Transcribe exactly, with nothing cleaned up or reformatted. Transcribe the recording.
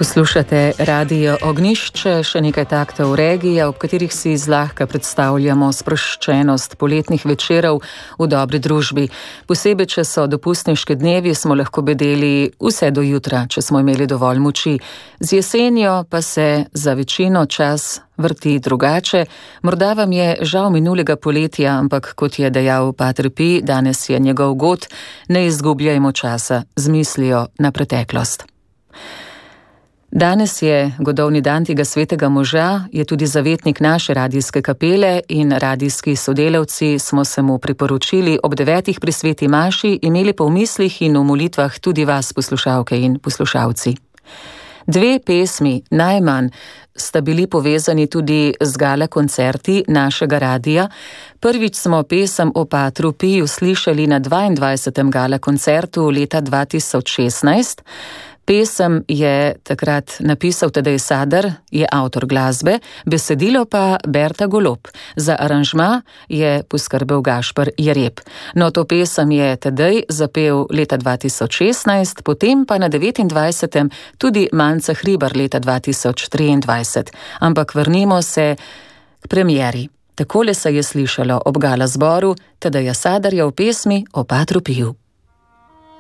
Poslušate Radio Ognjišče, še nekaj taktov regije, ob katerih si zlahka predstavljamo sproščenost poletnih večerov v dobri družbi. Posebej, če so dopustniški dnevi, smo lahko bedeli vse do jutra, če smo imeli dovolj moči. Z jesenjo pa se za večino čas vrti drugače. Morda vam je žal minulega poletja, ampak kot je dejal Pater Pij, danes je njegov god, ne izgubljajmo časa z mislijo na preteklost. Danes je godovni dan tega svetega moža, je tudi zavetnik naše radijske kapele in radijski sodelavci smo se mu priporočili ob devetih pri sveti maši, imeli pa v mislih in v molitvah tudi vas, poslušalke in poslušalci. Dve pesmi, najmanj, sta bili povezani tudi z gala koncerti našega radija. Prvič smo pesem o Patru Piju slišali na dvaindvajsetem gala koncertu leta dva tisoč šestnajst. Pesem je takrat napisal Tadej Sadar, je avtor glasbe, besedilo pa Berta Golob. Za aranžma je poskrbel Gašper Jereb. No, to pesem je Tadej zapel leta dva tisoč šestnajst, potem pa na devetindvajsetem tudi Manca Hribar leta dva tisoč triindvajset. Ampak vrnimo se k premieri. Takole se je slišalo ob gala zboru Tadeja Sadarja v pesmi o Patru Piju.